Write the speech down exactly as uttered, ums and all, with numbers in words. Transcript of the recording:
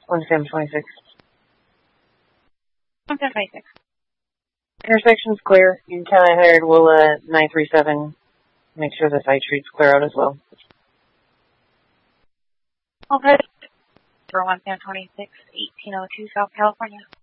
one seven twenty-six. one seven twenty-six. Intersection's clear. You can count ahead. We'll, uh, nine three seven. Make sure the side street's clear out as well. Okay. For one seven twenty-six, eighteen oh two South California.